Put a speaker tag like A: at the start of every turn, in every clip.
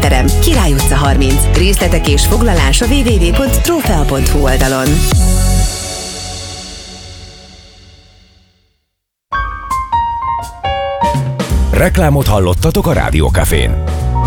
A: Terem, Király utca 30. Részletek és foglalás a www.trofea.hu oldalon.
B: Reklámot hallottatok a Rádió Cafén.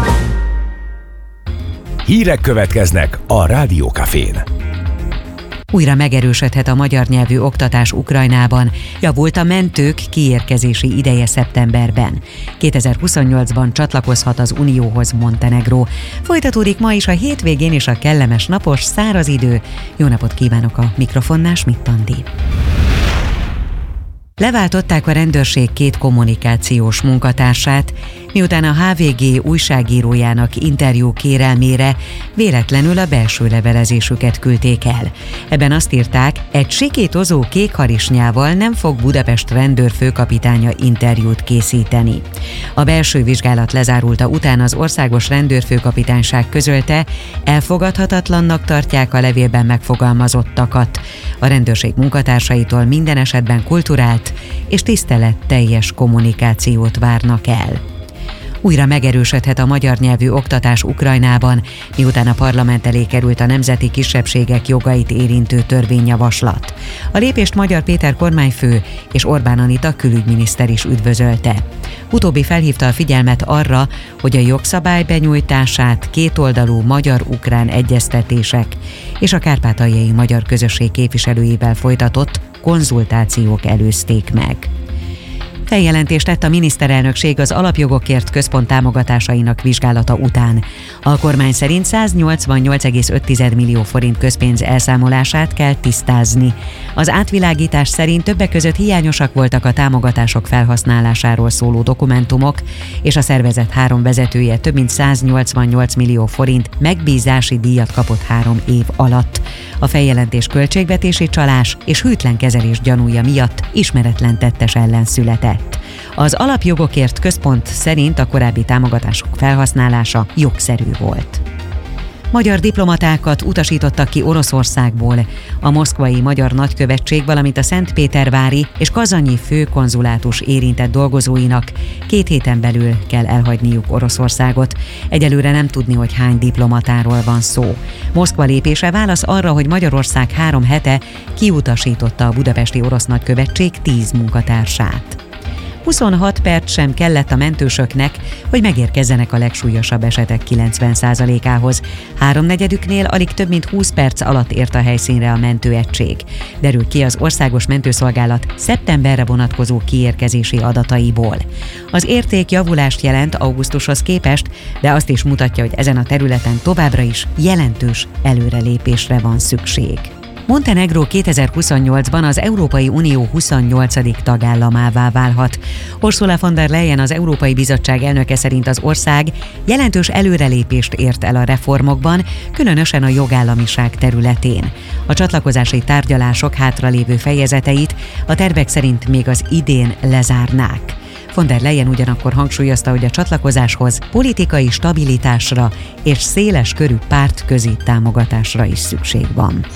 B: Hírek következnek a Rádió Cafén.
C: Újra megerősödhet a magyar nyelvű oktatás Ukrajnában, javult a mentők kiérkezési ideje szeptemberben. 2028-ban csatlakozhat az Unióhoz Montenegró. Folytatódik ma is a hétvégén és a kellemes napos, száraz idő. Jó napot kívánok, a mikrofonnál Schmidt Andi. Leváltották a rendőrség 2 kommunikációs munkatársát, miután a HVG újságírójának interjú kérelmére véletlenül a belső levelezésüket küldték el. Ebben azt írták, egy sikítozó kékharisnyával nem fog Budapest rendőrfőkapitánya interjút készíteni. A belső vizsgálat lezárulta után az országos rendőrfőkapitányság közölte, elfogadhatatlannak tartják a levélben megfogalmazottakat. A rendőrség munkatársaitól minden esetben kulturált és tiszteletteljes kommunikációt várnak el. Újra megerősödhet a magyar nyelvű oktatás Ukrajnában, miután a parlament elé került a nemzeti kisebbségek jogait érintő törvényjavaslat. A lépést Magyar Péter kormányfő és Orbán Anita külügyminiszter is üdvözölte. Utóbbi felhívta a figyelmet arra, hogy a jogszabály benyújtását kétoldalú magyar-ukrán egyeztetések és a kárpátaljai magyar közösség képviselőivel folytatott konzultációk előzték meg. Feljelentést tett a miniszterelnökség az Alapjogokért Központ támogatásainak vizsgálata után. A kormány szerint 188,5 millió forint közpénz elszámolását kell tisztázni. Az átvilágítás szerint többek között hiányosak voltak a támogatások felhasználásáról szóló dokumentumok, és a szervezet 3 vezetője több mint 188 millió forint megbízási díjat kapott 3 év alatt. A feljelentés költségvetési csalás és hűtlen kezelés gyanúja miatt ismeretlen tettes ellen született. Az Alapjogokért Központ szerint a korábbi támogatások felhasználása jogszerű volt. Magyar diplomatákat utasítottak ki Oroszországból. A moszkvai magyar nagykövetség, valamint a szentpétervári és kazanyi főkonzulátus érintett dolgozóinak 2 héten belül kell elhagyniuk Oroszországot. Egyelőre nem tudni, hogy hány diplomatáról van szó. Moszkva lépése válasz arra, hogy Magyarország 3 hete kiutasította a budapesti orosz nagykövetség 10 munkatársát. 26 perc sem kellett a mentősöknek, hogy megérkezzenek a legsúlyosabb esetek 90%-ához. 3/4-üknél alig több mint 20 perc alatt ért a helyszínre a mentőegység. Derül ki az Országos Mentőszolgálat szeptemberre vonatkozó kiérkezési adataiból. Az érték javulást jelent augusztushoz képest, de azt is mutatja, hogy ezen a területen továbbra is jelentős előrelépésre van szükség. Montenegró 2028-ban az Európai Unió 28. tagállamává válhat. Ursula von der Leyen, az Európai Bizottság elnöke szerint az ország jelentős előrelépést ért el a reformokban, különösen a jogállamiság területén. A csatlakozási tárgyalások hátralévő fejezeteit a tervek szerint még az idén lezárnák. Von der Leyen ugyanakkor hangsúlyozta, hogy a csatlakozáshoz politikai stabilitásra és széles körű pártközi támogatásra is szükség van.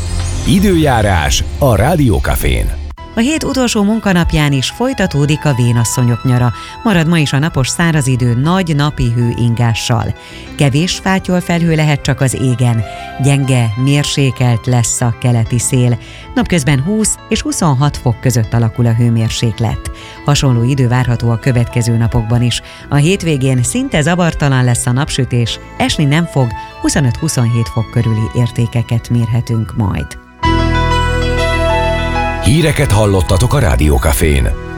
B: Időjárás a Rádió Cafén.
C: A hét utolsó munkanapján is folytatódik a vénasszonyok nyara. Marad ma is a napos száraz idő nagy napi hő ingással. Kevés fátyol felhő lehet csak az égen. Gyenge, mérsékelt lesz a keleti szél. Napközben 20 és 26 fok között alakul a hőmérséklet. Hasonló idő várható a következő napokban is. A hétvégén szinte zavartalan lesz a napsütés, esni nem fog, 25-27 fok körüli értékeket mérhetünk majd.
B: Híreket hallottatok a Rádió Cafén.